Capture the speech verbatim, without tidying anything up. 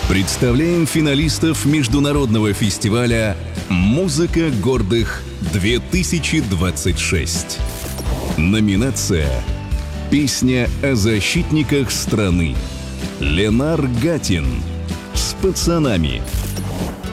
Представляем финалистов международного фестиваля «Музыка гордых-две тысячи двадцать шесть». Номинация «Песня о защитниках страны». Ленар Гатин с пацанами.